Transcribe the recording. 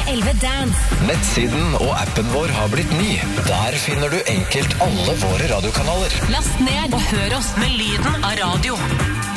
11 Dance. Nettsiden og appen vår har blitt ny. Der finner du enkelt alle våre radiokanaler. Last ned og hør oss med lyden av radio.